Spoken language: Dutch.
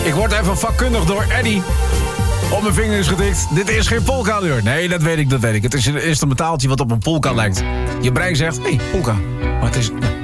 Ik word even vakkundig door Eddie op mijn vingers getikt. Dit is geen polka-deur. Nee, dat weet ik. Het is een instrumentaaltje wat op een polka lijkt. Je brein zegt, hé, polka. Maar het is